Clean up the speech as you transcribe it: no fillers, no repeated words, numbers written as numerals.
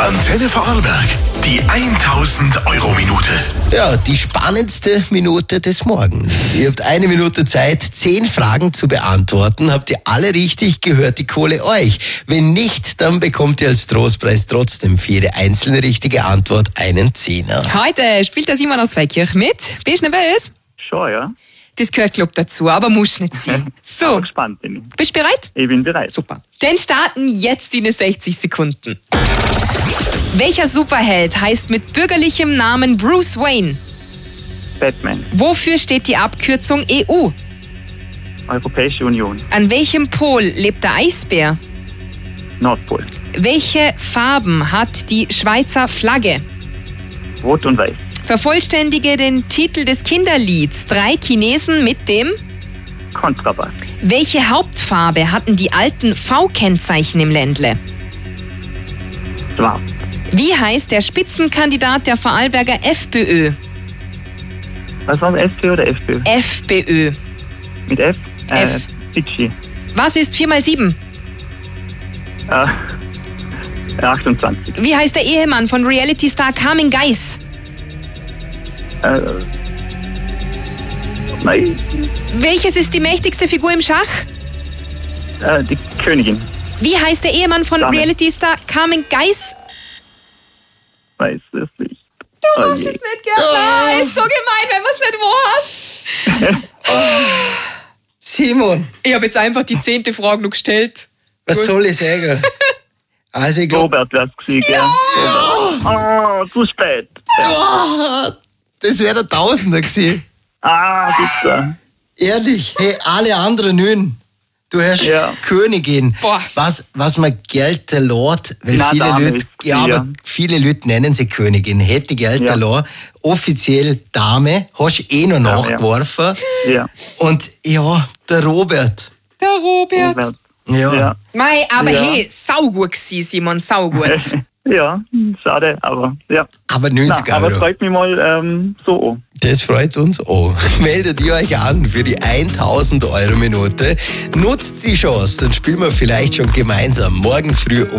Antenne Vorarlberg, die 1000-Euro-Minute. Ja, die spannendste Minute des Morgens. Ihr habt 1 Minute Zeit, 10 Fragen zu beantworten. Habt ihr alle richtig, gehört die Kohle euch. Wenn nicht, dann bekommt ihr als Trostpreis trotzdem für jede einzelne richtige Antwort einen Zehner. Heute spielt der Simon aus Feldkirch mit. Bist du nervös? Schon, ja. Das gehört, glaub dazu, aber muss nicht sein. So, Aber gespannt bin ich. bist du bereit? Ich bin bereit. Super. Dann starten jetzt die 60 Sekunden. Welcher Superheld heißt mit bürgerlichem Namen Bruce Wayne? Batman, Wofür steht die Abkürzung EU? Europäische Union, An welchem Pol lebt der Eisbär? Nordpol, Welche Farben hat die Schweizer Flagge? Rot und Weiß, Vervollständige den Titel des Kinderlieds 3 Chinesen mit dem... Kontrabass, Welche Hauptfarbe hatten die alten V-Kennzeichen im Ländle? Schwarz, Wie heißt der Spitzenkandidat der Vorarlberger FPÖ? was war das, SP oder FPÖ? FPÖ. Mit F? F. Fidschi. Was ist 4 mal 7? 28. Wie heißt der Ehemann von Reality-Star Carmen Geiss? Nein, Welches ist die mächtigste Figur im Schach? die Königin. Wie heißt der Ehemann von Dame. Reality-Star Carmen Geiss? Weiß es nicht. Du darfst es nicht gerne. Ist so gemein, wenn man es nicht weiß. Simon, Ich habe jetzt einfach die 10. Frage noch gestellt. was Gut. soll ich sagen? Also ich glaube, Robert wär's gewesen, ja. Oh, zu spät. das wäre der Tausender gewesen. Bitte. Ehrlich, hey, alle anderen nün. Du hörst Ja. Königin. Boah. Was man Geld lässt, weil Na, viele Dame Leute, ist sie, ja, aber ja. viele Leute nennen sie Königin. Hätte Geld Ja. lässt, offiziell Dame, hast noch nachgeworfen. Ja. Und ja, der Robert. Der Robert. Robert. Ja. Ja. Mei, aber Ja. hey, saugut gewesen, Simon, saugut. Ja, schade, aber ja. Aber Na, 90 aber Euro. freut mich mal so an. Das freut uns auch. Meldet ihr euch an für die 1000-Euro-Minute. Nutzt die Chance, dann spielen wir vielleicht schon gemeinsam morgen früh um